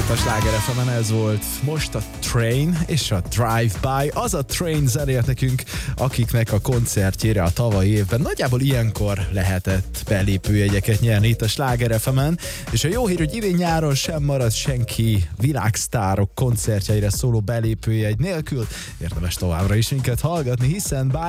Itt a Sláger FM-en ez volt most a Train és a Drive-By. Az a Train zenélt nekünk, akiknek a koncertjére a tavalyi évben nagyjából ilyenkor lehetett belépőjegyeket nyerni itt a Sláger FM-en. És a jó hír, hogy idén nyáron sem marad senki világsztárok koncertjeire szóló belépőjegy nélkül. Érdemes továbbra is minket hallgatni, hiszen bár